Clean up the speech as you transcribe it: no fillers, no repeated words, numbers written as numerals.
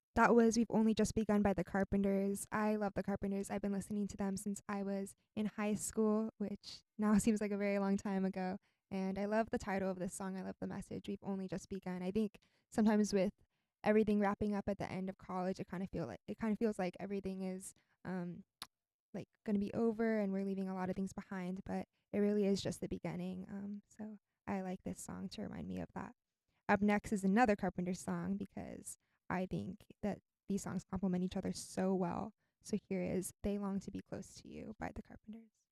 That was We've Only Just Begun by the Carpenters. I love the Carpenters. I've been listening to them since I was in high school, which now seems like a very long time ago. And I love the title of this song. I love the message. We've only just begun. I think sometimes with everything wrapping up at the end of college, it kind of feels like everything is um like going to be over and we're leaving a lot of things behind, but it really is just the beginning. So I like this song to remind me of that. Up next is another Carpenter song because I think that these songs complement each other so well. So here is They Long to Be Close to You by the Carpenters.